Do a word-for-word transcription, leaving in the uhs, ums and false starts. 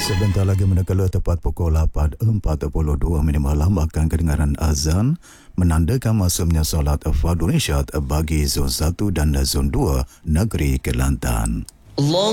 Sebentar lagi menekala tepat pukul lapan empat puluh dua minit malam akan kedengaran azan menandakan masuknya solat Fardhu Isyak bagi zon satu dan zon dua negeri Kelantan. Allah